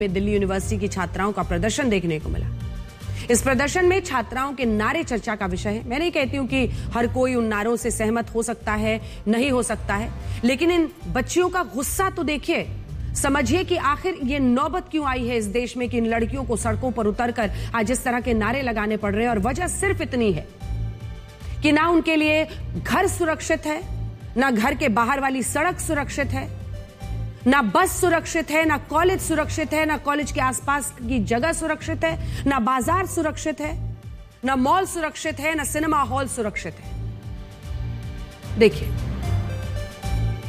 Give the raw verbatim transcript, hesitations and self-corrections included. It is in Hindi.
में दिल्ली यूनिवर्सिटी की छात्राओं का प्रदर्शन देखने को मिला। इस प्रदर्शन में छात्राओं के नारे चर्चा का विषय है। मैं नहीं कहती हूं कि हर कोई उन नारों से सहमत हो सकता है, नहीं हो सकता है, लेकिन इन बच्चियों का गुस्सा तो देखिए, समझिए कि आखिर ये नौबत क्यों आई है इस देश में कि इन लड़कियों को सड़कों पर उतरकर आज इस तरह के नारे लगाने पड़ रहे हैं। और वजह सिर्फ इतनी है कि ना उनके लिए घर सुरक्षित है, ना घर के बाहर वाली सड़क सुरक्षित है, ना बस सुरक्षित है, ना कॉलेज सुरक्षित है, ना कॉलेज के आसपास की जगह सुरक्षित है, ना बाजार सुरक्षित है, ना मॉल सुरक्षित है, ना सिनेमा हॉल सुरक्षित है। देखिए